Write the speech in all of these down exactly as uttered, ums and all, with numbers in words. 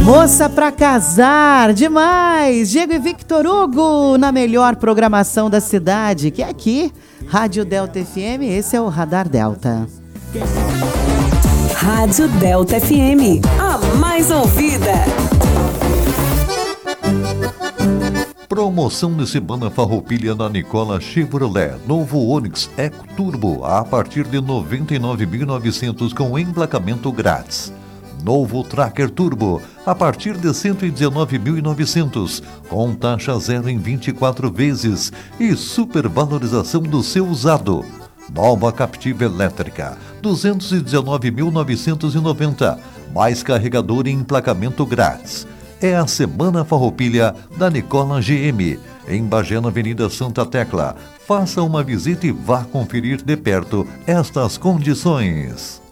Moça pra casar, demais! Diego e Victor Hugo na melhor programação da cidade, que é aqui, Rádio Delta F M, esse é o Radar Delta. Rádio Delta F M, a mais ouvida. Promoção de semana Farroupilha na Nicola Chevrolet. Novo Onix Eco Turbo a partir de noventa e nove mil e novecentos com emplacamento grátis. Novo Tracker Turbo a partir de cento e dezenove mil e novecentos com taxa zero em vinte e quatro vezes e supervalorização do seu usado. Nova Captiva Elétrica duzentos e dezenove mil novecentos e noventa mais carregador e emplacamento grátis. É a Semana Farroupilha da Nicola G M, em Bagé, na Avenida Santa Tecla. Faça uma visita e vá conferir de perto estas condições.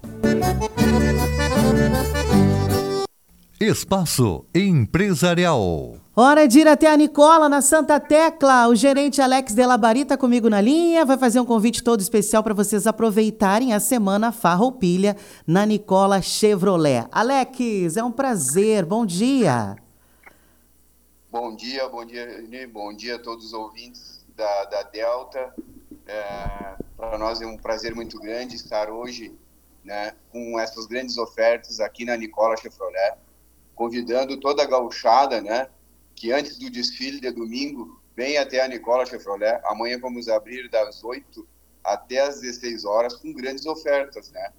Espaço Empresarial. Hora de ir até a Nicola, na Santa Tecla. O gerente Alex Delabari está comigo na linha. Vai fazer um convite todo especial para vocês aproveitarem a Semana Farroupilha na Nicola Chevrolet. Alex, é um prazer. Bom dia. Bom dia, bom dia, bom dia a todos os ouvintes da, da Delta. É, para nós é um prazer muito grande estar hoje, né, com essas grandes ofertas aqui na Nicola Chevrolet, convidando toda a gauchada, né, que antes do desfile de domingo, vem até a Nicola Chevrolet. Amanhã vamos abrir das oito até as dezesseis horas com grandes ofertas, né?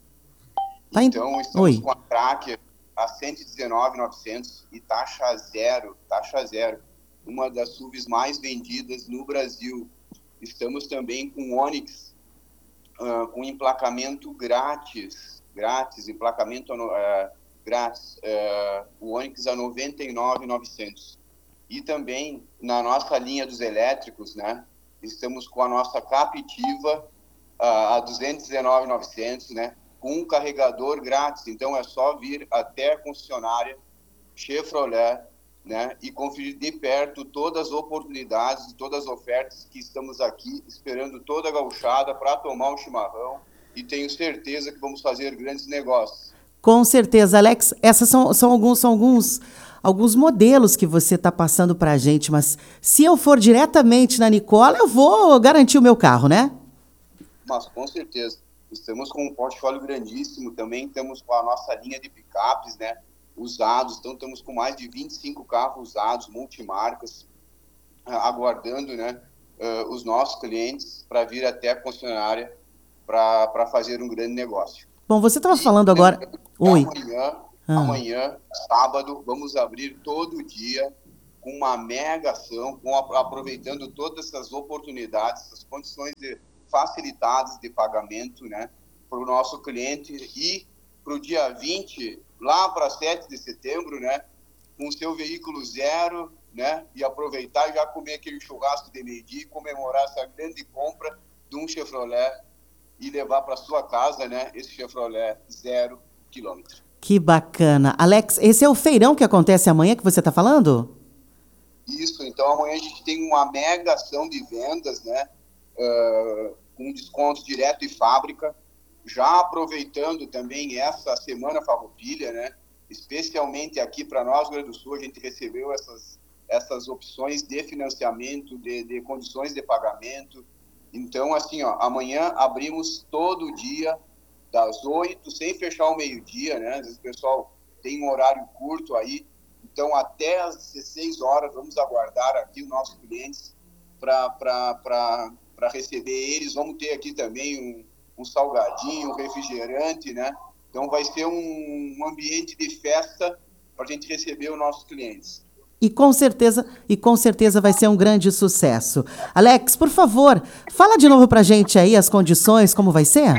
Então, estamos Oi. com a Tracker a cento e dezenove mil e novecentos e taxa zero, taxa zero, uma das S U Vs mais vendidas no Brasil. Estamos também com o Onix, uh, com emplacamento grátis, grátis, emplacamento uh, grátis, uh, o Onix a noventa e nove mil e novecentos. E também, na nossa linha dos elétricos, né, estamos com a nossa Captiva uh, a duzentos e dezenove mil e novecentos, né, com um carregador grátis. Então, é só vir até a concessionária Chevrolet, né, e conferir de perto todas as oportunidades e todas as ofertas que estamos aqui, esperando toda a gauchada para tomar um chimarrão, e tenho certeza que vamos fazer grandes negócios. Com certeza, Alex. Essas são, são, alguns, são alguns, alguns modelos que você está passando para a gente, mas se eu for diretamente na Nicola, eu vou garantir o meu carro, né? Mas com certeza. Estamos com um portfólio grandíssimo, também estamos com a nossa linha de picapes, né, usados. Então, estamos com mais de vinte e cinco carros usados, multimarcas, aguardando, né, uh, os nossos clientes para vir até a concessionária para fazer um grande negócio. Bom, você estava falando agora... Oi. Amanhã, ah. amanhã, sábado, vamos abrir todo dia com uma mega ação, com, aproveitando todas essas oportunidades, essas condições de facilitadas de pagamento, né, para o nosso cliente, e para o dia vinte, lá para sete de setembro, né, com o seu veículo zero, né, e aproveitar e já comer aquele churrasco de meio-dia e comemorar essa grande compra de um Chevrolet e levar para sua casa, né, esse Chevrolet zero quilômetro. Que bacana. Alex, esse é o feirão que acontece amanhã que você está falando? Isso, então amanhã a gente tem uma mega ação de vendas, né, uh, com desconto direto e fábrica, já aproveitando também essa Semana Farroupilha, né, especialmente aqui para nós, Rio Grande do Sul, a gente recebeu essas, essas opções de financiamento, de, de condições de pagamento. Então, assim, ó, amanhã abrimos todo dia, das oito, sem fechar o meio-dia, né? Às vezes o pessoal tem um horário curto aí. Então, até às dezesseis horas, vamos aguardar aqui os nossos clientes para receber eles. Vamos ter aqui também um, um salgadinho, um refrigerante, né? Então, vai ser um, um ambiente de festa para a gente receber os nossos clientes. E com certeza, e com certeza vai ser um grande sucesso. Alex, por favor, fala de novo para a gente aí as condições, como vai ser?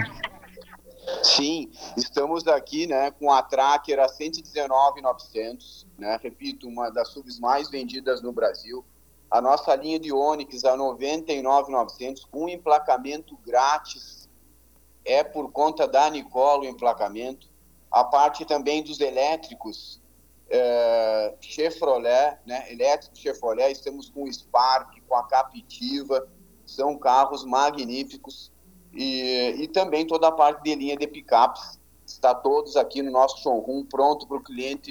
Sim, estamos aqui, né, com a Tracker a cento e dezenove mil e novecentos, né, repito, uma das S U Vs mais vendidas no Brasil. A nossa linha de Onix a noventa e nove mil e novecentos, com emplacamento grátis, é por conta da Nicola o emplacamento. A parte também dos elétricos, é, Chevrolet, né, elétrico Chevrolet, estamos com o Spark, com a Captiva, são carros magníficos. E, e também toda a parte de linha de picapes, está todos aqui no nosso showroom, pronto para o cliente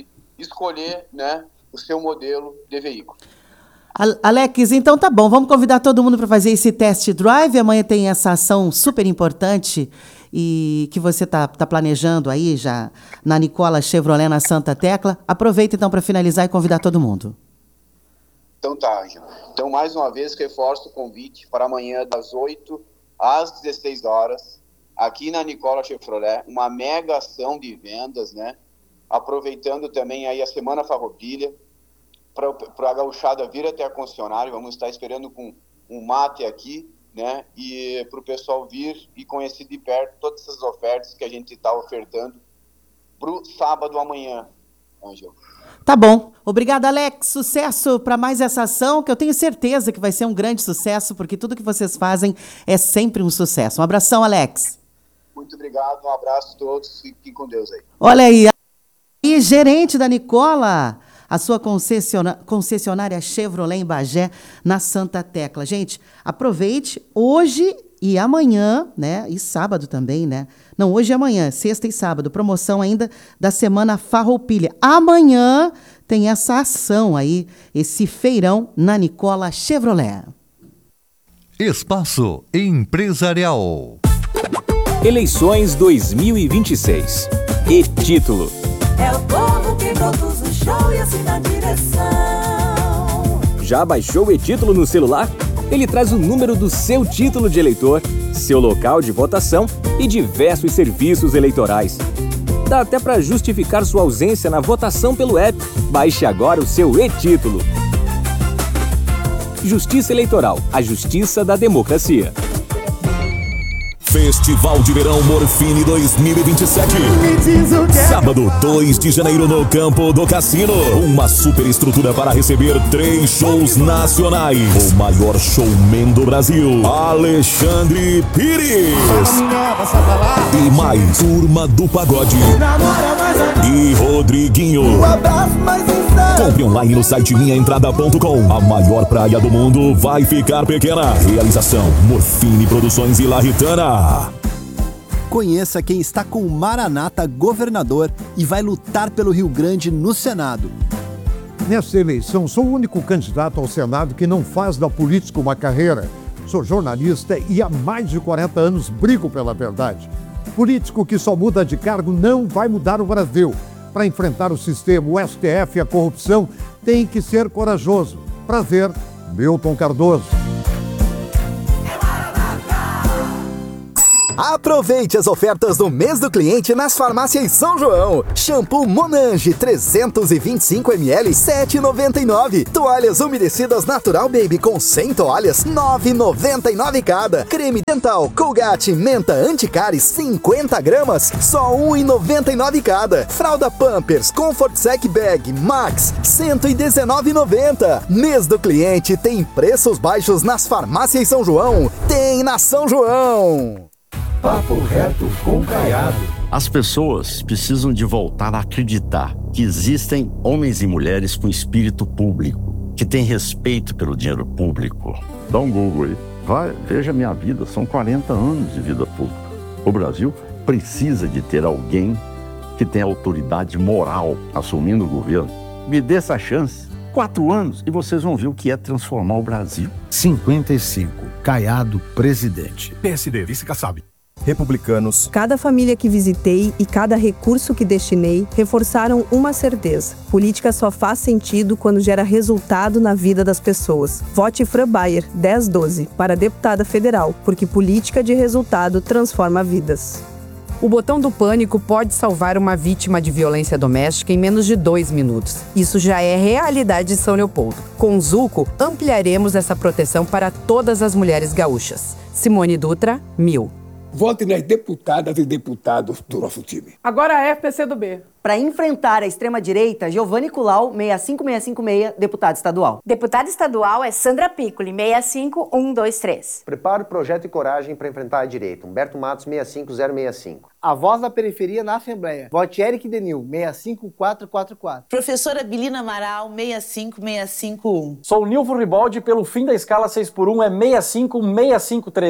escolher, né, o seu modelo de veículo. Alex, então tá bom, vamos convidar todo mundo para fazer esse test drive. Amanhã tem essa ação super importante e que você tá, tá planejando aí já na Nicola Chevrolet, na Santa Tecla. Aproveita então para finalizar e convidar todo mundo. Então tá, Ângelo. Então, mais uma vez, reforço o convite para amanhã das oito às dezesseis horas, aqui na Nicola Chevrolet, uma mega ação de vendas, né? Aproveitando também aí a Semana Farroupilha, para a gauchada vir até a concessionária. Vamos estar esperando com um mate aqui, né? E para o pessoal vir e conhecer de perto todas essas ofertas que a gente está ofertando para o sábado amanhã, Ângelo. Tá bom. Obrigada, Alex. Sucesso para mais essa ação, que eu tenho certeza que vai ser um grande sucesso, porque tudo que vocês fazem é sempre um sucesso. Um abração, Alex. Muito obrigado, um abraço a todos, fiquem com Deus aí. Olha aí, e gerente da Nicola, a sua concessiona- concessionária Chevrolet em Bagé, na Santa Tecla. Gente, aproveite hoje e amanhã, né? E sábado também, né? Não, hoje e amanhã, sexta e sábado, promoção ainda da Semana Farroupilha. Amanhã tem essa ação aí, esse feirão na Nicola Chevrolet. Espaço Empresarial. Eleições dois mil e vinte e seis. E título. É o povo que produz o show e assim dá direção. Já baixou o e-título no celular? Ele traz o número do seu título de eleitor, seu local de votação e diversos serviços eleitorais. Dá até para justificar sua ausência na votação pelo app. Baixe agora o seu e-título. Justiça Eleitoral, a justiça da democracia. Festival de Verão Morfine dois mil e vinte e sete. Sábado, dois de janeiro, no Campo do Cassino. Uma super estrutura para receber três shows nacionais. O maior showman do Brasil, Alexandre Pires. E mais Turma do Pagode e Rodriguinho. Compre online no site minha entrada ponto com. A maior praia do mundo vai ficar pequena. Realização Morfine Produções e La Ritana. Conheça quem está com o Maranata governador e vai lutar pelo Rio Grande no Senado. Nessa eleição, sou o único candidato ao Senado que não faz da política uma carreira. Sou jornalista e há mais de quarenta anos brigo pela verdade. Político que só muda de cargo não vai mudar o Brasil. Para enfrentar o sistema, o S T F e a corrupção, tem que ser corajoso. Prazer, Milton Cardoso. Aproveite as ofertas do mês do cliente nas farmácias São João. Shampoo Monange trezentos e vinte e cinco mililitros, sete reais e noventa e nove centavos. Toalhas umedecidas Natural Baby com cem toalhas, nove reais e noventa e nove centavos cada. Creme dental Colgate Menta Anticáries cinquenta gramas, só um real e noventa e nove centavos cada. Fralda Pampers Comfort Sec Bag Max, cento e dezenove reais e noventa centavos. Mês do cliente tem preços baixos nas farmácias São João. Tem na São João. Papo reto com Caiado. As pessoas precisam de voltar a acreditar que existem homens e mulheres com espírito público, que têm respeito pelo dinheiro público. Dá um Google aí. Vai, veja minha vida, são quarenta anos de vida pública. O Brasil precisa de ter alguém que tenha autoridade moral assumindo o governo. Me dê essa chance. Quatro anos e vocês vão ver o que é transformar o Brasil. cinquenta e cinco. Caiado, presidente. P S D, vice-Kassab. Republicanos. Cada família que visitei e cada recurso que destinei reforçaram uma certeza. Política só faz sentido quando gera resultado na vida das pessoas. Vote Fran Bayer, dez doze, para deputada federal, porque política de resultado transforma vidas. O botão do pânico pode salvar uma vítima de violência doméstica em menos de dois minutos. Isso já é realidade de São Leopoldo. Com o Zuco, ampliaremos essa proteção para todas as mulheres gaúchas. Simone Dutra, mil. Vote nas deputadas e deputados do nosso time. Agora é P C do B. Para enfrentar a extrema-direita, Giovanni Culau, seis cinco seis cinco seis, deputado estadual. Deputada estadual é Sandra Piccoli, seis cinco um dois três. Preparo, projeto e coragem para enfrentar a direita. Humberto Matos, seis cinco zero seis cinco. A voz da periferia na Assembleia. Vote Eric Denil, seis cinco quatro quatro quatro. Professora Bilina Amaral, seis cinco seis cinco um. Sou Nilvo Ribaldi, pelo fim da escala seis por um é seis cinco seis cinco três.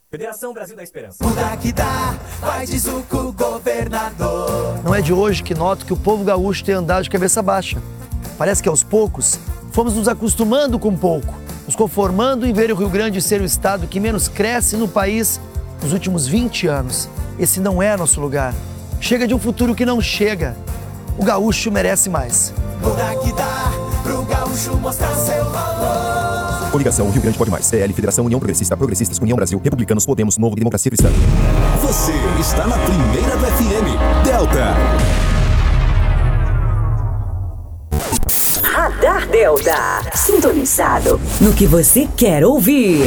Federação Brasil da Esperança. Muda que dá, vai de Zuco, governador. Não é de hoje que noto que o povo gaúcho tem andado de cabeça baixa. Parece que aos poucos fomos nos acostumando com pouco, nos conformando em ver o Rio Grande ser o estado que menos cresce no país nos últimos vinte anos. Esse não é nosso lugar. Chega de um futuro que não chega. O gaúcho merece mais. Muda que dá, pro gaúcho mostrar seu valor. Coligação Rio Grande Pode Mais. P L, Federação União Progressista, Progressistas, União Brasil, Republicanos, Podemos, Novo e Democracia Cristã. Você está na primeira do F M. Delta. Radar Delta. Sintonizado no que você quer ouvir.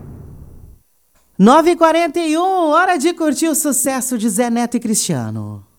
nove e quarenta e um, hora de curtir o sucesso de Zé Neto e Cristiano.